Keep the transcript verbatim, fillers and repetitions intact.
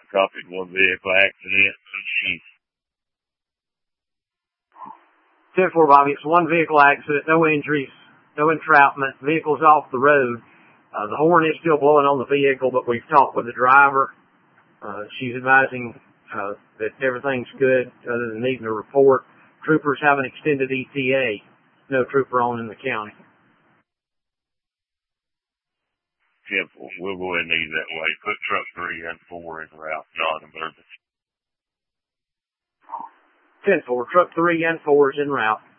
copied one vehicle accident. She's ten four, Bobby. It's one vehicle accident, no injuries, no entrapment. Vehicle's off the road. Uh, the horn is still blowing on the vehicle, but we've talked with the driver. Uh, she's advising uh, that everything's good other than needing a report. Troopers have an extended E T A. No trooper on in the county. Simple. We'll go ahead and leave that way. Put truck three and four in route, non-emergency. ten four. Truck three and four is en route.